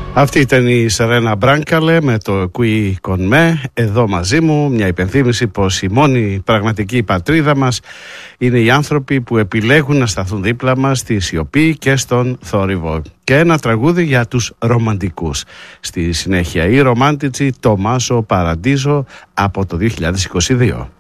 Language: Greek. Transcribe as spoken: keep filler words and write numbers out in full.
Αυτή ήταν η Σερένα Μπράνκαλε με το Qui con me, εδώ μαζί μου. Μια υπενθύμηση πως η μόνη πραγματική πατρίδα μας είναι οι άνθρωποι που επιλέγουν να σταθούν δίπλα μας στη σιωπή και στον θόρυβο. Και ένα τραγούδι για τους ρομαντικούς. Στη συνέχεια οι ρομάντιτσι Τομάσο Παραντίζο από το δύο χιλιάδες είκοσι δύο.